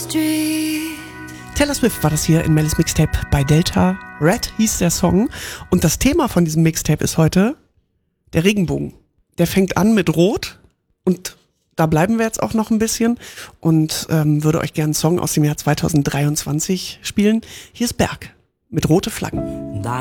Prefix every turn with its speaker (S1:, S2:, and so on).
S1: street.
S2: Taylor Swift war das hier in Mel's Mixtape bei Delta. Red hieß der Song. Und das Thema von diesem Mixtape ist heute der Regenbogen. Der fängt an mit Rot und da bleiben wir jetzt auch noch ein bisschen und würde euch gerne einen Song aus dem Jahr 2023 spielen. Hier ist Berg mit Rote Flaggen.